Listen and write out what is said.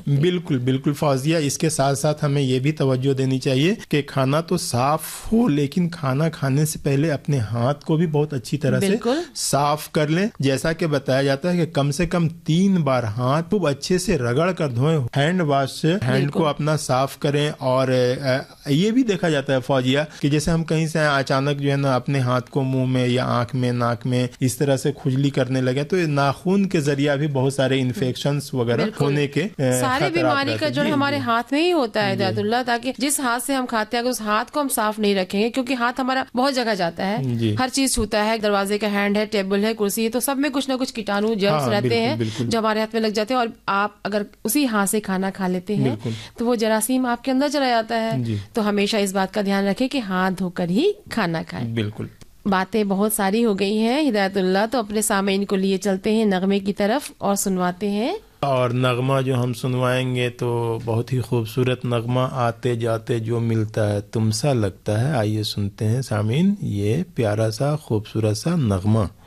सकते हैं। बिल्कुल बिल्कुल फौजिया, इसके साथ साथ हमें ये भी तवज्जो देनी चाहिए कि खाना तो साफ हो, लेकिन खाना खाने से पहले अपने हाथ को भी बहुत अच्छी तरह से साफ कर लें। जैसा कि बताया जाता है कि कम से कम 3 बार हाथ खूब अच्छे से रगड़ कर धोएं, हैंड वॉश से हैंड को अपना साफ करें। और ये भी देखा जाता है फौजिया कि जैसे हम कहीं से अचानक जो है ना अपने हाथ को मुंह में या आंख में, नाक में इस तरह से खुजली करने लगे, तो नाखून के जरिया भी बहुत सारे इन्फेक्शंस वगैरह होने के सारे बीमारी का जो हमारे हाथ में ही होता है हिदायतुल्लाह। ताकि जिस हाथ से हम खाते हैं अगर उस हाथ को हम साफ नहीं रखेंगे, क्योंकि हाथ हमारा बहुत जगह जाता है, हर चीज छूता है, दरवाजे का हैंड है, टेबल है, कुर्सी है, तो सब में कुछ ना कुछ कीटाणु जर्म्स रहते हैं जो हमारे हाथ में लग जाते हैं। और आप अगर उसी हाथ से खाना खा लेते हैं तो वो जरासीम आपके अंदर चला जाता है। तो हमेशा इस बात का ध्यान रखें कि हाथ धोकर ही खाना खाएं। बिल्कुल। बातें बहुत सारी हो गई हैं हिदायतुल्लाह, तो अपने सामीन को लिए चलते हैं नगमे की तरफ और सुनवाते हैं। और नगमा जो हम सुनवाएंगे तो बहुत ही खूबसूरत नगमा, आते जाते जो मिलता है तुमसा लगता है। आइए सुनते हैं सामीन ये प्यारा सा खूबसूरत सा नगमा।